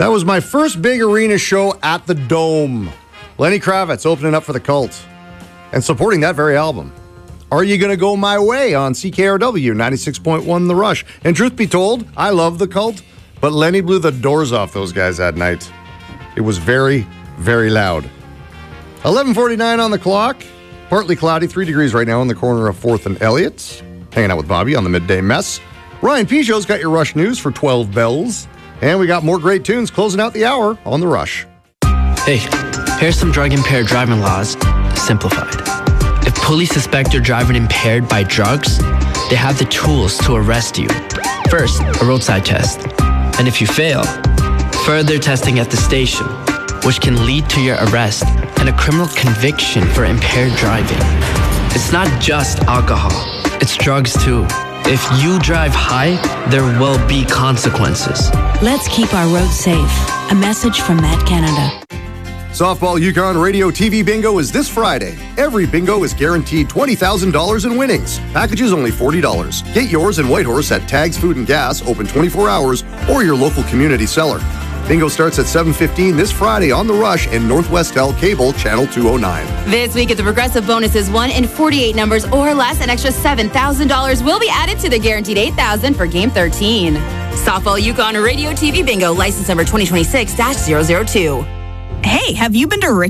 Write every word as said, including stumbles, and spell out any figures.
was my first big arena show at the Dome. Lenny Kravitz opening up for the Cult and supporting that very album. Are You Gonna Go My Way on C K R W ninety-six point one The Rush. And truth be told, I love the Cult, but Lenny blew the doors off those guys that night. It was very, very loud. eleven forty-nine on the clock. Partly cloudy, three degrees right now in the corner of fourth and Elliott. Hanging out with Bobby on the Midday Mess. Ryan Peugeot's got your Rush News for twelve bells. And we got more great tunes closing out the hour on The Rush. Hey, here's some drug-impaired driving laws, simplified. If police suspect you're driving impaired by drugs, they have the tools to arrest you. First, a roadside test. And if you fail, further testing at the station, which can lead to your arrest and a criminal conviction for impaired driving. It's not just alcohol, it's drugs too. If you drive high, there will be consequences. Let's keep our roads safe. A message from Matt Canada. Softball Yukon Radio T V Bingo is this Friday. Every bingo is guaranteed twenty thousand dollars in winnings. Packages only forty dollars. Get yours in Whitehorse at Tags Food and Gas, open twenty-four hours, or your local community seller. Bingo starts at seven fifteen this Friday on The Rush and Northwest L Cable, Channel two oh nine. This week at the Progressive bonus is one in forty-eight numbers or less. An extra seven thousand dollars will be added to the guaranteed eight thousand dollars for Game thirteen. Softball Yukon Radio T V Bingo, license number twenty twenty-six dash zero zero two. Hey, have you been to Rick